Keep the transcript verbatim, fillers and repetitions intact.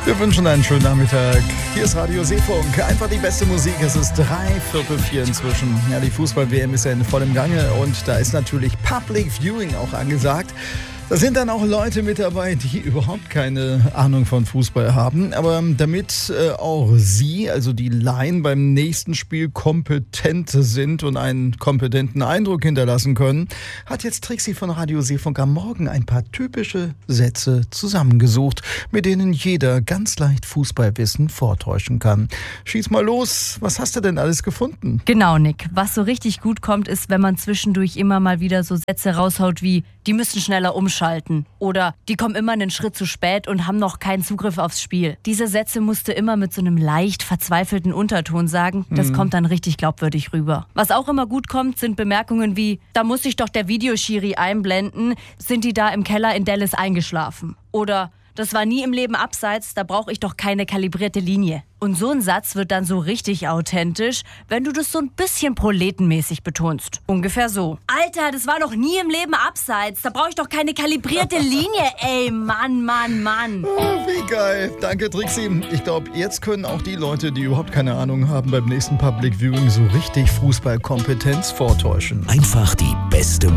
Wir wünschen einen schönen Nachmittag. Hier ist Radio Seefunk. Einfach die beste Musik. Es ist drei Viertel vier inzwischen. Ja, die Fußball-W M ist ja in vollem Gange und da ist natürlich Public Viewing auch angesagt. Da sind dann auch Leute mit dabei, die überhaupt keine Ahnung von Fußball haben. Aber damit äh, auch Sie, also die Laien, beim nächsten Spiel kompetent sind und einen kompetenten Eindruck hinterlassen können, hat jetzt Trixie von Radio Seefunk am Morgen ein paar typische Sätze zusammengesucht, mit denen jeder ganz leicht Fußballwissen vortäuschen kann. Schieß mal los, was hast du denn alles gefunden? Genau, Nick. Was so richtig gut kommt, ist, wenn man zwischendurch immer mal wieder so Sätze raushaut wie, die müssen schneller umschalten oder die kommen immer einen Schritt zu spät und haben noch keinen Zugriff aufs Spiel. Diese Sätze musst du immer mit so einem leicht verzweifelten Unterton sagen. Das mhm. kommt dann richtig glaubwürdig rüber. Was auch immer gut kommt, sind Bemerkungen wie, da muss sich doch der Videoschiri einblenden, sind die da im Keller in Dallas eingeschlafen? Oder das war nie im Leben abseits, da brauche ich doch keine kalibrierte Linie. Und so ein Satz wird dann so richtig authentisch, wenn du das so ein bisschen proletenmäßig betonst. Ungefähr so. Alter, das war doch nie im Leben abseits, da brauche ich doch keine kalibrierte Linie. Ey, Mann, Mann, Mann. Oh, wie geil. Danke, Trixie. Ich glaube, jetzt können auch die Leute, die überhaupt keine Ahnung haben, beim nächsten Public Viewing so richtig Fußballkompetenz vortäuschen. Einfach die beste